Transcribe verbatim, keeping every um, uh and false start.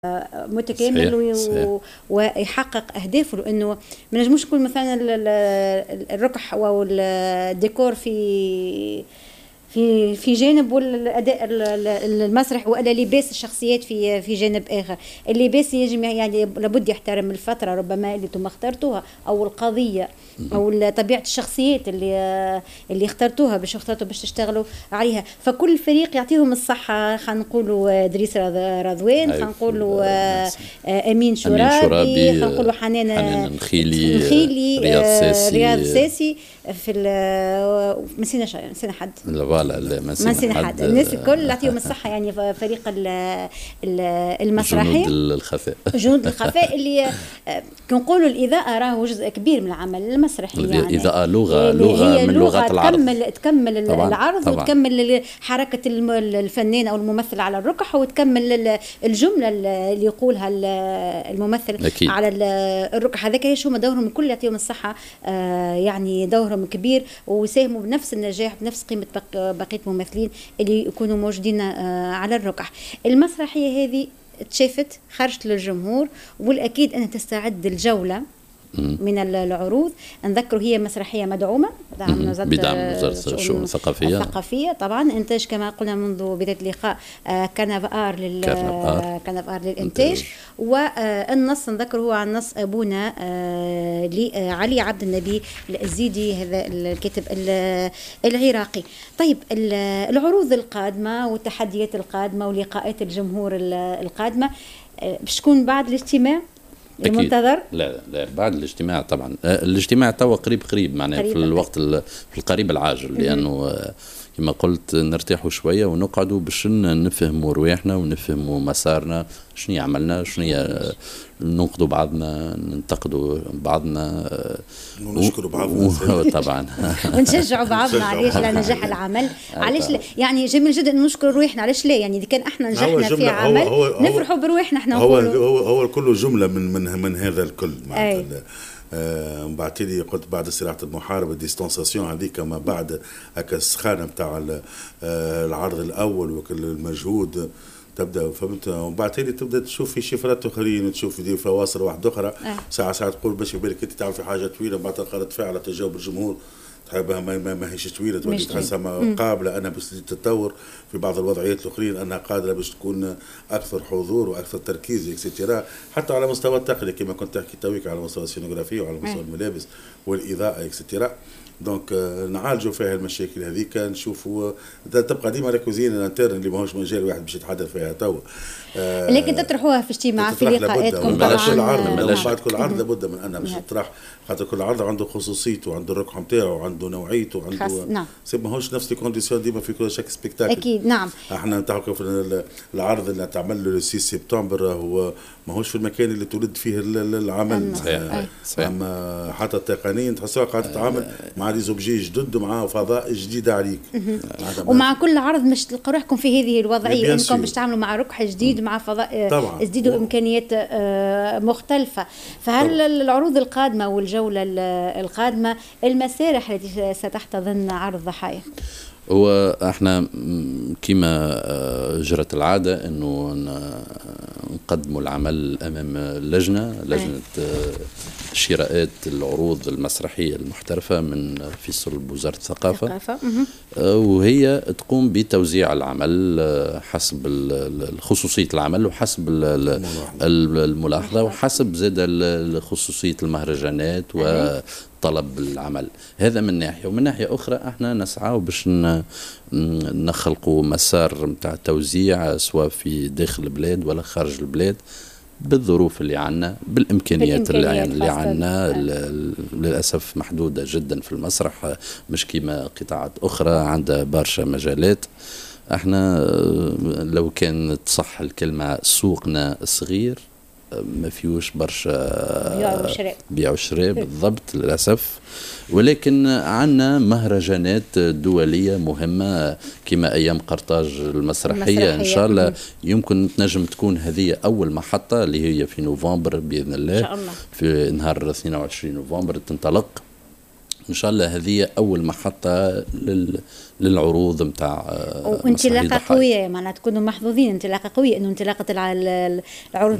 متكامل صحيح. صحيح. ويحقق اهدافه، لانه ما نجموش نقول مثلا الركح او الديكور في في في جانب والاداء المسرح ولا لباس الشخصيات في في جانب اخر. اللباس يجب يعني لابد يحترم الفتره ربما اللي انتم اخترتوها او القضيه او طبيعه الشخصيات اللي اللي اخترتوها باش اخترتوا باش تشتغلوا عليها. فكل فريق يعطيهم الصحه، خلينا نقولوا دريس رضوان، خلينا نقولوا امين شرابي، خلينا نقولوا حنان نخيلي, نخيلي رياض ساسي رياض ساسي في ما نسيناش نسينا حد لا فوالا لا ما نسينا حد, حد. الناس الكل يعطيهم الصحه، يعني فريق المسرحيه جنود الخفاء جنود الخفاء اللي كنقولوا الاضاءه راهو جزء كبير من العمل المسرحي. يعني الاضاءه لغه لغه من لغات العرض، تكمل تكمل طبعاً العرض طبعاً. وتكمل حركه الفنان او الممثل على الركح، وتكمل الجمله اللي يقولها الممثل أكيد. على الركح. هذاك هي شو ما دورهم الكل يعطيهم الصحه، يعني دورهم كبير ويساهموا بنفس النجاح بنفس قيمه بقيه الممثلين اللي يكونوا موجودين على الركح. المسرحيه هذه تشافت خرجت للجمهور، والاكيد انها تستعد الجوله من العروض. نذكروا هي مسرحيه مدعومه بدعم وزاره الشؤون الثقافيه الثقافيه طبعا، انتاج كما قلنا منذ بدايه اللقاء كنفار لل كنفار للانتاج. والنص نذكر هو عن نص ابونا لعلي عبد النبي الزيدي، هذا الكاتب العراقي. طيب العروض القادمه والتحديات القادمه ولقاءات الجمهور القادمه باش تكون بعد الاجتماع المنتظر؟ لا لا بعد الاجتماع طبعا. الاجتماع توا قريب قريب معناها في الوقت في القريب العاجل، لانه كما قلت نرتاحوا شويه ونقعدوا باش نفهموا رواحنا ونفهموا مسارنا، شنو عملنا، شنو ننقدوا بعضنا، ننتقدوا بعضنا ونشكروا بعضنا طبعا ونشجعوا بعضنا علاش لا نجاح العمل. علاش لا يعني جميل جدا نشكر رواحنا، علاش لا يعني اذا كان احنا نجحنا في عمل هو هو نفرحوا برواحنا احنا هو هو, هو كله جمله من من من هذا الكل معناتها. آه بعد لي قلت بعد استراحه المحاربه الديستانساسيون هذيك ما بعد هكا السخانه نتاع آه العرض الاول وكل المجهود تبدا فهمت، ومن بعد تالي تبدا تشوف في شفرات اخرين، تشوف في فواصل واحده اخرى. أه. ساعه ساعه تقول باش بالك انت تعمل في حاجه طويله بعد رد فعل تجاوب الجمهور تحبها ما, ما, ما هيش طويله، تولي تحسها قابله انا باش تتطور في بعض الوضعيات الاخرين انها قادره باش تكون اكثر حضور واكثر تركيز اكسترا، حتى على مستوى التقني كما كنت تحكي تويك، على مستوى السينوغرافيه وعلى مستوى الملابس والاضاءه اكسترا. دونك نعالجوا فيها المشاكل هذيك، نشوفوا تبقى ديما الكوزين الانترن اللي ماهوش مجال واحد باش يتحدث فيها تو، آه لكن تطرحوها في اجتماع في لقاءاتكم طبعا. كل عرض بعد كل عرض لابد من انها باش تطرح، خاطر كل عرض عنده خصوصيته وعنده الرقم نتاعو وعنده نوعيته وعنده نعم. سي ماهوش نفس الكونديسيون ديما في كل شك سبيكتاكل. اكيد نعم. احنا نتاعو في العرض اللي تعمل له ستة سبتمبر هو ماهوش في المكان اللي تولد فيه العمل. صحيح. صحيح. اما حتى التقنيا تحسها قاعده تتعامل مع دي زوبجي جدد ومع فضاء جديد عليك. ومع كل عرض مش تلقوا روحكم في هذه الوضعيه انكم باش تعملوا مع ركح جديد مع فضاء جديد وامكانيات مختلفه. فهل طبعا. العروض القادمه والجوله القادمه المسارح التي ستحتضن عرض ضحايا؟ هو احنا كما جرت العاده انه نقدموا العمل امام لجنه لجنه شراءات العروض المسرحيه المحترفه من في صلب وزاره الثقافه، وهي تقوم بتوزيع العمل حسب خصوصيه العمل وحسب الملاحظه وحسب زاد خصوصيه المهرجانات و طلب العمل. هذا من ناحية، ومن ناحية أخرى احنا نسعى باش نخلقوا مسار متاع توزيع سواء في داخل البلاد ولا خارج البلاد بالظروف اللي عنا بالإمكانيات اللي, اللي عنا. للأسف محدودة جدا في المسرح، مش كيما قطاعات أخرى عندها برشا مجالات. احنا لو كان تصح الكلمة سوقنا صغير ما فيهوش برشا بيع وشراء بيع وشراء بالضبط للأسف، ولكن عندنا مهرجانات دولية مهمة كما أيام قرطاج المسرحية, المسرحية إن شاء الله يمكن تنجم تكون هذه أول محطة اللي هي في نوفمبر بإذن الله, إن شاء الله. في نهار اثنين وعشرين نوفمبر تنطلق ان شاء الله هذه اول محطه لل للعروض نتاع وانطلاقه قويه، معناتها تكونوا محظوظين انطلاقه قويه، انه انطلاقه العروض